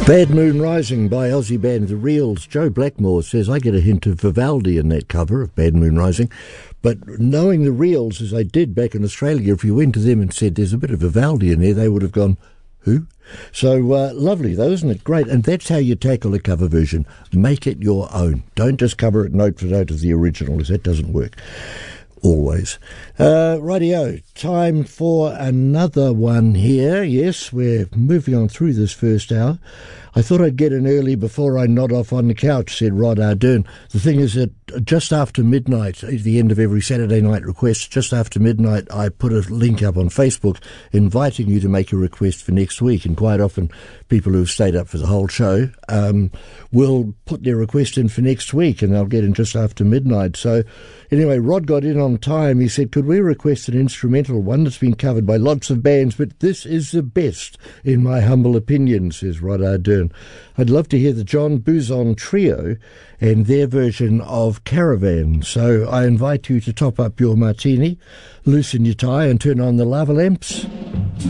Bad Moon Rising by Aussie band The Reels. Joe Blackmore says, I get a hint of Vivaldi in that cover of Bad Moon Rising. But knowing The Reels, as I did back in Australia, if you went to them and said there's a bit of Vivaldi in there, they would have gone, who? So lovely though, isn't it? Great. And that's how you tackle a cover version. Make it your own. Don't just cover it note for note of the original, as that doesn't work. Always. Rightio, time for another one here. Yes, we're moving on through this first hour. I thought I'd get in early before I nod off on the couch, said Rod Ardern. The thing is that just after midnight, at the end of every Saturday night request, just after midnight, I put a link up on Facebook inviting you to make a request for next week. And quite often, people who've stayed up for the whole show will put their request in for next week, and they'll get in just after midnight. So anyway, Rod got in on time. He said, could we request an instrumental, one that's been covered by lots of bands, but this is the best, in my humble opinion, says Rod Ardern. I'd love to hear the John Buzon Trio and their version of Caravan. So I invite you to top up your martini, loosen your tie and turn on the lava lamps.